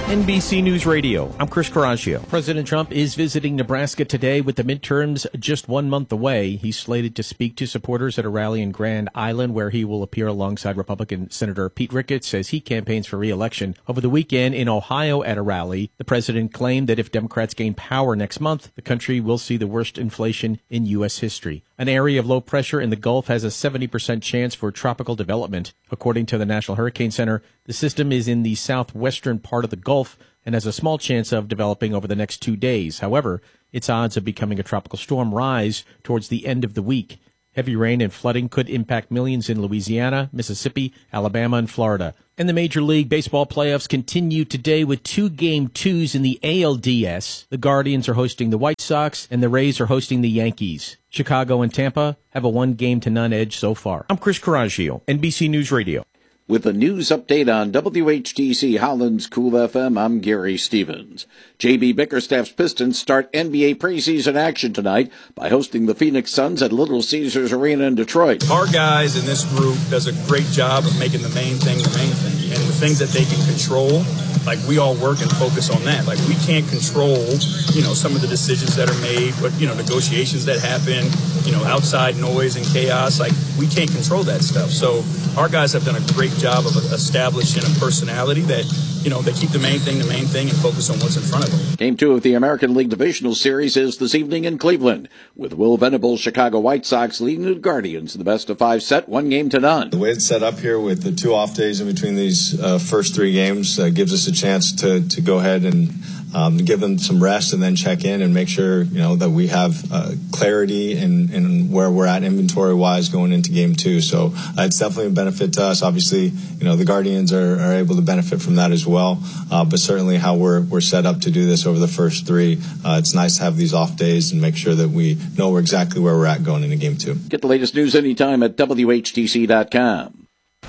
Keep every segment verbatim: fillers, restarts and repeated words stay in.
N B C News Radio, I'm Chris Coraggio. President Trump is visiting Nebraska today with the midterms just one month away. He's slated to speak to supporters at a rally in Grand Island where he will appear alongside Republican Senator Pete Ricketts as he campaigns for re-election. Over the weekend in Ohio at a rally, the president claimed that if Democrats gain power next month, the country will see the worst inflation in U S history. An area of low pressure in the Gulf has a seventy percent chance for tropical development. According to the National Hurricane Center, the system is in the southwestern part of the Gulf and has a small chance of developing over the next two days. However, its odds of becoming a tropical storm rise towards the end of the week. Heavy rain and flooding could impact millions in Louisiana, Mississippi, Alabama, and Florida. And the Major League Baseball playoffs continue today with two game twos in the A L D S. The Guardians are hosting the White Sox, and the Rays are hosting the Yankees. Chicago and Tampa have a one game to none edge so far. I'm Chris Coraggio, N B C News Radio. With a news update on W H T C Holland's Cool F M, I'm Gary Stevens. J B Bickerstaff's Pistons start N B A preseason action tonight by hosting the Phoenix Suns at Little Caesars Arena in Detroit. Our guys in this group does a great job of making the main thing the main thing. And the things that they can control, like we all work and focus on that. Like we can't control, you know, some of the decisions that are made, but, you know, negotiations that happen, you know, outside noise and chaos. Like we can't control that stuff. So our guys have done a great job of establishing a personality that, you know, they keep the main thing the main thing and focus on what's in front of them. Game two of the American League Divisional Series is this evening in Cleveland, with Will Venable's Chicago White Sox leading the Guardians in the best of five set, one game to none. The way it's set up here with the two off days in between these uh, first three games uh, gives us a chance to, to go ahead and Um, give them some rest and then check in and make sure, you know, that we have uh, clarity in, in where we're at inventory-wise going into game two. So uh, it's definitely a benefit to us. Obviously, you know, the Guardians are, are able to benefit from that as well. Uh, but certainly how we're we're set up to do this over the first three, uh, it's nice to have these off days and make sure that we know we're exactly where we're at going into game two. Get the latest news anytime at W H T C dot com.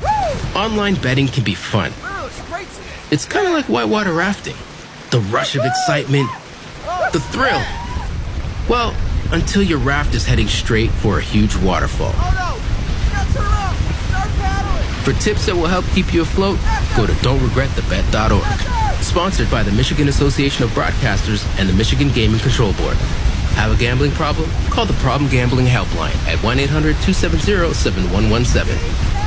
Online betting can be fun. It's kind of like whitewater rafting. The rush of excitement, the thrill. Well, until your raft is heading straight for a huge waterfall. For tips that will help keep you afloat, go to don't regret the bet dot org. Sponsored by the Michigan Association of Broadcasters and the Michigan Gaming Control Board. Have a gambling problem? Call the Problem Gambling Helpline at one eight hundred two seven zero seven one one seven.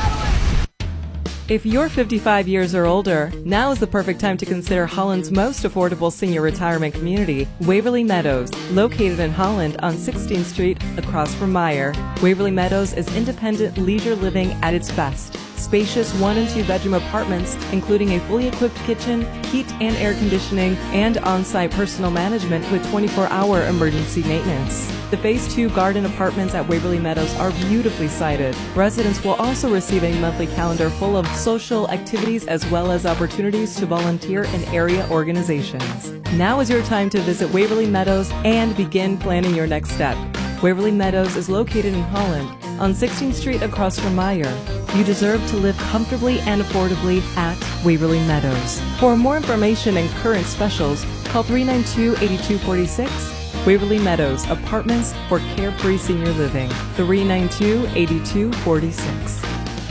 If you're fifty-five years or older, now is the perfect time to consider Holland's most affordable senior retirement community, Waverly Meadows, located in Holland on sixteenth Street across from Meyer. Waverly Meadows is independent leisure living at its best. Spacious one and two bedroom apartments, including a fully equipped kitchen, heat and air conditioning, and on-site personal management with twenty-four hour emergency maintenance. The Phase two garden apartments at Waverly Meadows are beautifully sited. Residents will also receive a monthly calendar full of social activities as well as opportunities to volunteer in area organizations. Now is your time to visit Waverly Meadows and begin planning your next step. Waverly Meadows is located in Holland on sixteenth Street across from Meyer. You deserve to live comfortably and affordably at Waverly Meadows. For more information and current specials, call three nine two, eight two four six. Waverly Meadows, apartments for carefree senior living. three nine two, eight two four six.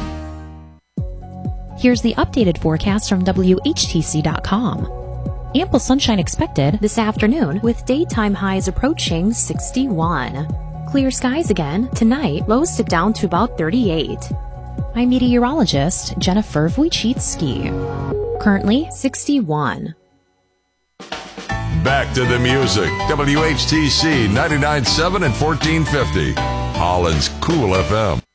Here's the updated forecast from W H T C dot com. Ample sunshine expected this afternoon with daytime highs approaching sixty-one. Clear skies again tonight, lows dip down to about thirty-eight. I'm meteorologist Jennifer Wojcicki. Currently sixty-one. Back to the music. W H T C ninety-nine point seven and fourteen fifty. Holland's Cool F M.